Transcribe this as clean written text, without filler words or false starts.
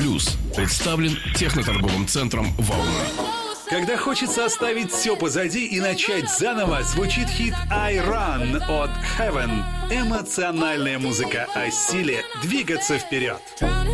Плюс представлен техноторговым центром «Волна». Когда хочется оставить все позади и начать заново, звучит хит «I Run» от Heaven. Эмоциональная музыка о силе двигаться вперед.